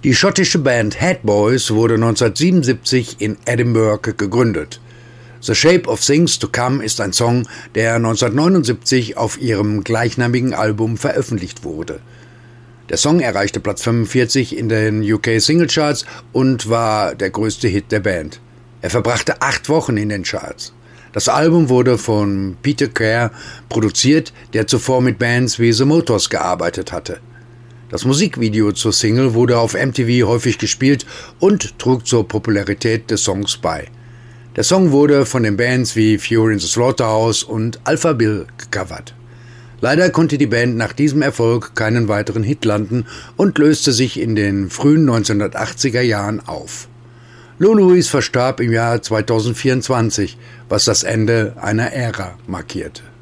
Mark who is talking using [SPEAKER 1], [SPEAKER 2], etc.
[SPEAKER 1] Die schottische Band Head Boys wurde 1977 in Edinburgh gegründet. The Shape of Things to Come ist ein Song, der 1979 auf ihrem gleichnamigen Album veröffentlicht wurde. Der Song erreichte Platz 45 in den UK Singlecharts und war der größte Hit der Band. Er verbrachte 8 Wochen in den Charts. Das Album wurde von Peter Kerr produziert, der zuvor mit Bands wie The Motors gearbeitet hatte. Das Musikvideo zur Single wurde auf MTV häufig gespielt und trug zur Popularität des Songs bei. Der Song wurde von den Bands wie Fury in the Slaughterhouse und Alpha Bill gecovert. Leider konnte die Band nach diesem Erfolg keinen weiteren Hit landen und löste sich in den frühen 1980er Jahren auf. Lou Lewis verstarb im Jahr 2024, was das Ende einer Ära markierte.